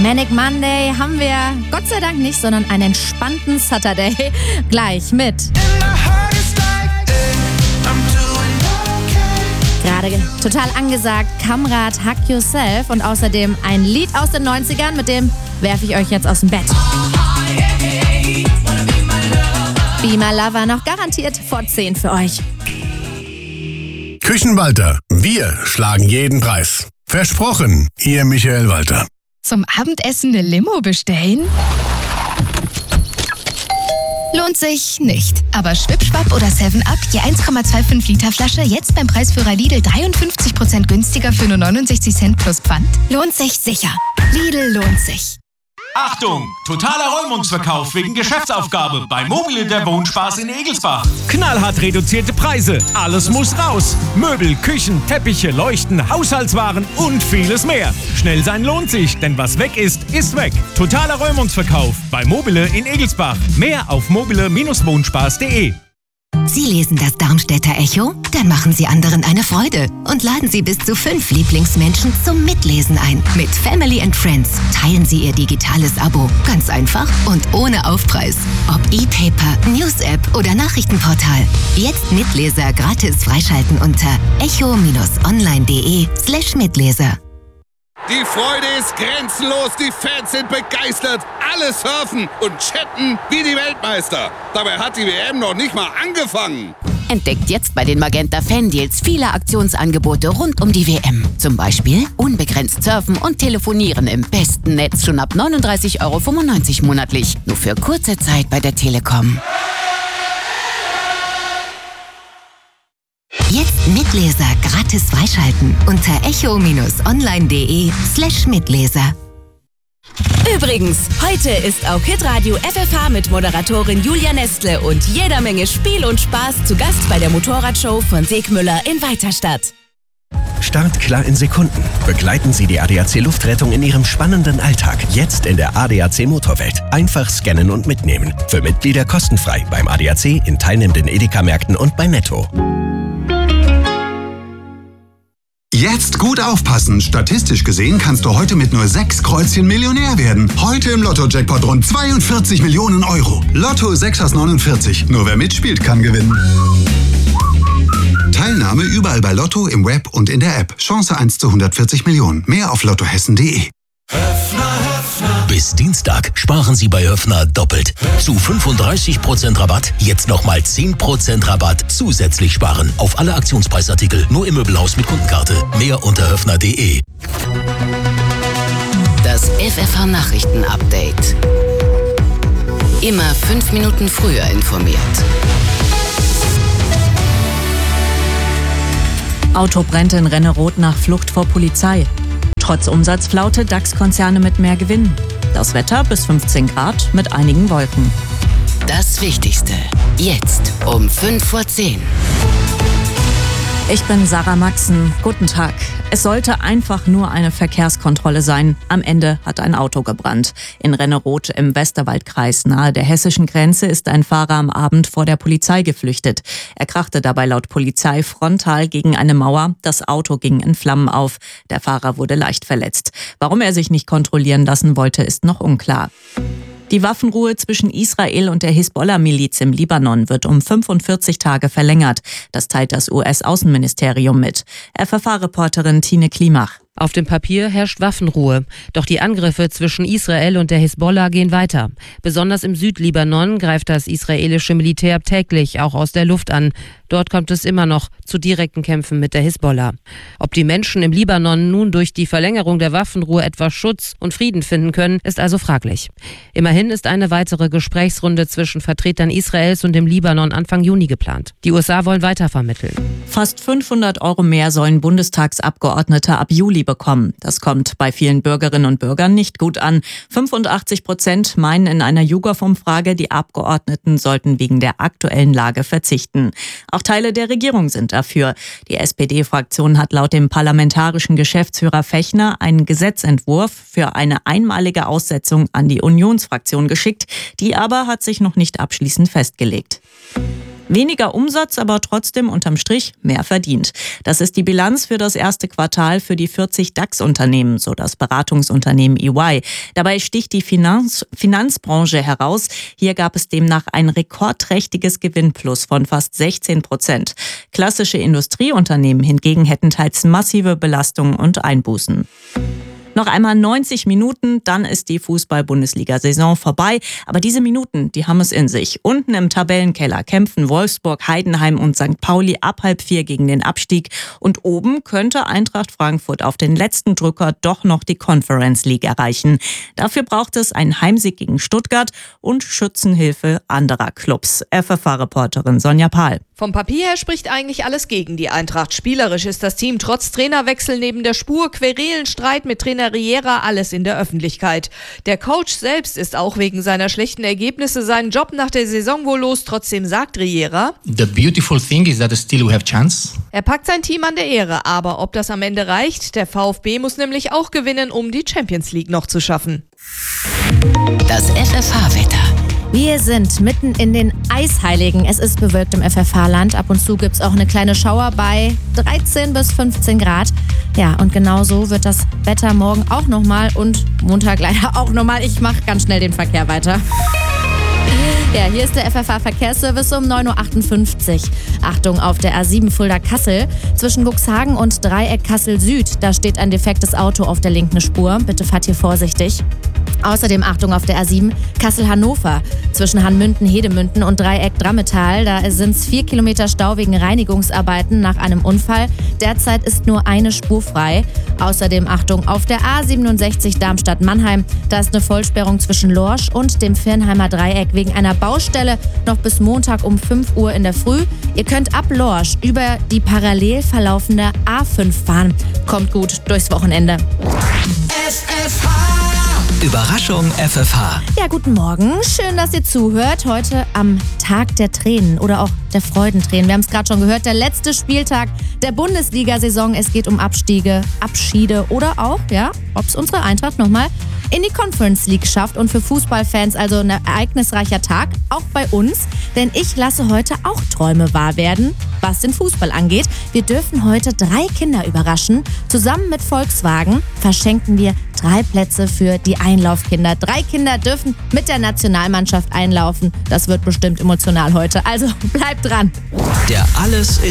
Manic Monday haben wir Gott sei Dank nicht, sondern einen entspannten Saturday. Gleich mit. Gerade total angesagt, Kamrat, Hug Yourself und außerdem ein Lied aus den 90ern, mit dem werfe ich euch jetzt aus dem Bett. Be My Lover noch garantiert vor 10 für euch. Küchenwalter, wir schlagen jeden Preis. Versprochen, Ihr Michael Walter. Zum Abendessen eine Limo bestellen? Lohnt sich nicht. Aber Schwipschwapp oder 7-Up, je 1,25 Liter Flasche, jetzt beim Preisführer Lidl 53% günstiger für nur 69 Cent plus Pfand? Lohnt sich sicher. Lidl lohnt sich. Achtung! Totaler Räumungsverkauf wegen Geschäftsaufgabe bei Mobile der Wohnspaß in Egelsbach. Knallhart reduzierte Preise. Alles muss raus. Möbel, Küchen, Teppiche, Leuchten, Haushaltswaren und vieles mehr. Schnell sein lohnt sich, denn was weg ist, ist weg. Totaler Räumungsverkauf bei Mobile in Egelsbach. Mehr auf mobile-wohnspaß.de. Sie lesen das Darmstädter Echo? Dann machen Sie anderen eine Freude und laden Sie bis zu 5 Lieblingsmenschen zum Mitlesen ein. Mit Family and Friends teilen Sie Ihr digitales Abo. Ganz einfach und ohne Aufpreis. Ob E-Paper, News-App oder Nachrichtenportal. Jetzt Mitleser gratis freischalten unter echo-online.de/Mitleser. Die Freude ist grenzenlos, die Fans sind begeistert, alle surfen und chatten wie die Weltmeister. Dabei hat die WM noch nicht mal angefangen. Entdeckt jetzt bei den Magenta Fan-Deals viele Aktionsangebote rund um die WM. Zum Beispiel unbegrenzt surfen und telefonieren im besten Netz schon ab 39,95 € monatlich. Nur für kurze Zeit bei der Telekom. Jetzt Mitleser gratis freischalten unter echo-online.de/Mitleser. Übrigens, heute ist auch Hitradio FFH mit Moderatorin Julia Nestle und jeder Menge Spiel und Spaß zu Gast bei der Motorradshow von Segmüller in Weiterstadt. Startklar in Sekunden. Begleiten Sie die ADAC Luftrettung in Ihrem spannenden Alltag. Jetzt in der ADAC Motorwelt. Einfach scannen und mitnehmen. Für Mitglieder kostenfrei beim ADAC, in teilnehmenden Edeka-Märkten und bei Netto. Jetzt gut aufpassen. Statistisch gesehen kannst du heute mit nur 6 Kreuzchen Millionär werden. Heute im Lotto-Jackpot rund 42 Millionen Euro. Lotto 6 aus 49. Nur wer mitspielt, kann gewinnen. Teilnahme überall bei Lotto, im Web und in der App. Chance 1 zu 140 Millionen. Mehr auf lottohessen.de. Bis Dienstag sparen Sie bei Höffner doppelt. Zu 35% Rabatt, jetzt nochmal 10% Rabatt zusätzlich sparen. Auf alle Aktionspreisartikel, nur im Möbelhaus mit Kundenkarte. Mehr unter höffner.de. Das FFH-Nachrichten-Update. Immer 5 Minuten früher informiert. Auto brennt in Renneroth nach Flucht vor Polizei. Trotz Umsatzflaute DAX-Konzerne mit mehr Gewinn. Das Wetter bis 15 Grad mit einigen Wolken. Das Wichtigste. Jetzt um 5:10 Uhr. Ich bin Sarah Maxen. Guten Tag. Es sollte einfach nur eine Verkehrskontrolle sein. Am Ende hat ein Auto gebrannt. In Renneroth im Westerwaldkreis nahe der hessischen Grenze ist ein Fahrer am Abend vor der Polizei geflüchtet. Er krachte dabei laut Polizei frontal gegen eine Mauer. Das Auto ging in Flammen auf. Der Fahrer wurde leicht verletzt. Warum er sich nicht kontrollieren lassen wollte, ist noch unklar. Die Waffenruhe zwischen Israel und der Hisbollah-Miliz im Libanon wird um 45 Tage verlängert. Das teilt das US-Außenministerium mit. FFH-Reporterin Tine Klimach. Auf dem Papier herrscht Waffenruhe. Doch die Angriffe zwischen Israel und der Hisbollah gehen weiter. Besonders im Südlibanon greift das israelische Militär täglich auch aus der Luft an. Dort kommt es immer noch zu direkten Kämpfen mit der Hisbollah. Ob die Menschen im Libanon nun durch die Verlängerung der Waffenruhe etwas Schutz und Frieden finden können, ist also fraglich. Immerhin ist eine weitere Gesprächsrunde zwischen Vertretern Israels und dem Libanon Anfang Juni geplant. Die USA wollen weiter vermitteln. Fast 500 € mehr sollen Bundestagsabgeordnete ab Juli bekommen. Das kommt bei vielen Bürgerinnen und Bürgern nicht gut an. 85% meinen in einer YouGov-Umfrage, die Abgeordneten sollten wegen der aktuellen Lage verzichten. Auch Teile der Regierung sind dafür. Die SPD-Fraktion hat laut dem parlamentarischen Geschäftsführer Fechner einen Gesetzentwurf für eine einmalige Aussetzung an die Unionsfraktion geschickt. Die aber hat sich noch nicht abschließend festgelegt. Weniger Umsatz, aber trotzdem unterm Strich mehr verdient. Das ist die Bilanz für das erste Quartal für die 40 DAX-Unternehmen, so das Beratungsunternehmen EY. Dabei sticht die Finanzbranche heraus. Hier gab es demnach ein rekordträchtiges Gewinnplus von fast 16%. Klassische Industrieunternehmen hingegen hätten teils massive Belastungen und Einbußen. Noch einmal 90 Minuten, dann ist die Fußball-Bundesliga-Saison vorbei. Aber diese Minuten, die haben es in sich. Unten im Tabellenkeller kämpfen Wolfsburg, Heidenheim und St. Pauli ab 3:30 gegen den Abstieg. Und oben könnte Eintracht Frankfurt auf den letzten Drücker doch noch die Conference League erreichen. Dafür braucht es einen Heimsieg gegen Stuttgart und Schützenhilfe anderer Clubs. FFH-Reporterin Sonja Pahl. Vom Papier her spricht eigentlich alles gegen die Eintracht. Spielerisch ist das Team trotz Trainerwechsel neben der Spur, Querelenstreit mit Trainer Riera, alles in der Öffentlichkeit. Der Coach selbst ist auch wegen seiner schlechten Ergebnisse seinen Job nach der Saison wohl los. Trotzdem sagt Riera: The beautiful thing is that still we have chance. Er packt sein Team an der Ehre, aber ob das am Ende reicht? Der VfB muss nämlich auch gewinnen, um die Champions League noch zu schaffen. Das FFH-Wetter. Wir sind mitten in den Eisheiligen. Es ist bewölkt im FFH-Land. Ab und zu gibt es auch eine kleine Schauer bei 13 bis 15 Grad. Ja, und genau so wird das Wetter morgen auch nochmal und Montag leider auch nochmal. Ich mache ganz schnell den Verkehr weiter. Ja, hier ist der FFH-Verkehrsservice um 9.58 Uhr. Achtung auf der A7 Fulda-Kassel. Zwischen Cuxhagen und Dreieck Kassel-Süd. Da steht ein defektes Auto auf der linken Spur. Bitte fahrt hier vorsichtig. Außerdem Achtung auf der A7 Kassel-Hannover. Zwischen Hanmünden-Hedemünden und Dreieck Drammetal. Da sind es 4 Kilometer Stau wegen Reinigungsarbeiten nach einem Unfall. Derzeit ist nur eine Spur frei. Außerdem Achtung auf der A67 Darmstadt-Mannheim. Da ist eine Vollsperrung zwischen Lorsch und dem Viernheimer Dreieck wegen einer Baustelle noch bis Montag um 5 Uhr in der Früh. Ihr könnt ab Lorsch über die parallel verlaufende A5 fahren. Kommt gut durchs Wochenende. Überraschung FFH. Ja, guten Morgen. Schön, dass ihr zuhört. Heute am Tag der Tränen oder auch der Freudentränen. Wir haben es gerade schon gehört, der letzte Spieltag der Bundesliga-Saison. Es geht um Abstiege, Abschiede oder auch, ja, ob es unsere Eintracht nochmal in die Conference League schafft. Und für Fußballfans also ein ereignisreicher Tag, auch bei uns. Denn ich lasse heute auch Träume wahr werden, was den Fußball angeht. Wir dürfen heute 3 Kinder überraschen. Zusammen mit Volkswagen verschenken wir 3 Plätze für die Einlaufkinder. 3 Kinder dürfen mit der Nationalmannschaft einlaufen. Das wird bestimmt emotional heute. Also bleibt dran. Der Alles